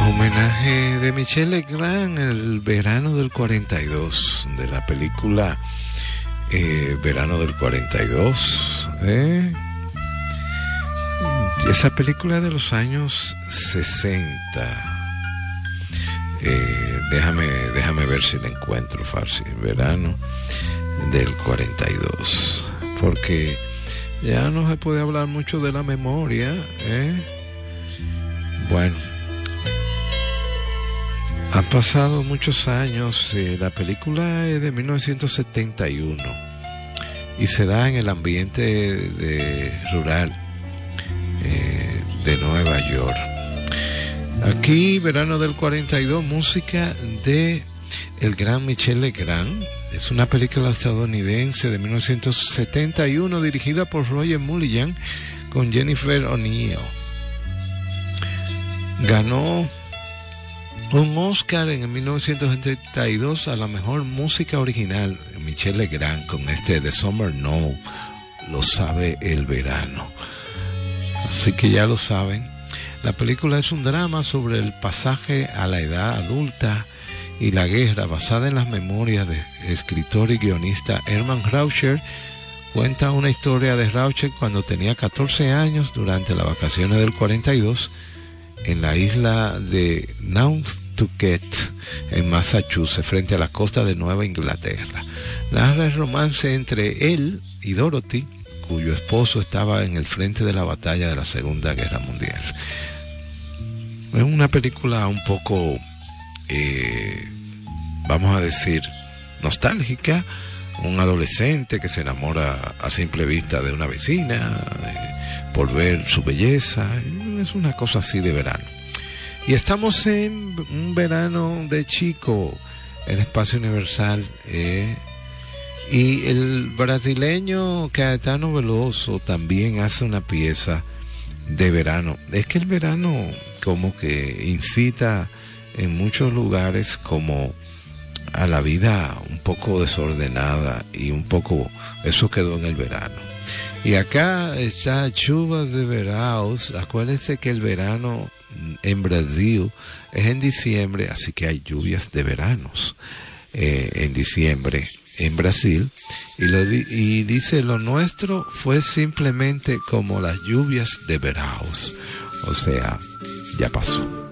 Homenaje de Michel Legrand, el verano del 42, de la película Verano del 42. Esa película de los años 60. Déjame ver si la encuentro fácil. Verano del 42. Porque ya no se puede hablar mucho de la memoria. Bueno, han pasado muchos años. La película es de 1971 y se da en el ambiente rural de Nueva York. Aquí, Verano del 42, música de el gran Michel Legrand. Es una película estadounidense de 1971 dirigida por Roger Mulligan con Jennifer O'Neill. Ganó un Oscar en 1972 a la mejor música original, Michel Legrand, con The Summer Know, lo sabe el verano. Así que ya lo saben. La película es un drama sobre el pasaje a la edad adulta y la guerra, basada en las memorias del escritor y guionista Hermann Raucher. Cuenta una historia de Raucher cuando tenía 14 años durante las vacaciones del 42 en la isla de Nantucket, en Massachusetts, frente a la costa de Nueva Inglaterra. Narra el romance entre él y Dorothy, cuyo esposo estaba en el frente de la batalla de la Segunda Guerra Mundial. Es una película un poco, vamos a decir, nostálgica. Un adolescente que se enamora a simple vista de una vecina por ver su belleza. Es una cosa así de verano. Y estamos en un verano de Chico, el Espacio Universal. Y el brasileño Caetano Veloso también hace una pieza de verano. Es que el verano como que incita en muchos lugares como a la vida un poco desordenada, y un poco eso quedó en el verano. Y acá está Chuvas de Veraos. Acuérdense que el verano en Brasil es en diciembre, así que hay lluvias de veranos en diciembre en Brasil. Y dice: lo nuestro fue simplemente como las lluvias de veraos. O sea, ya pasó.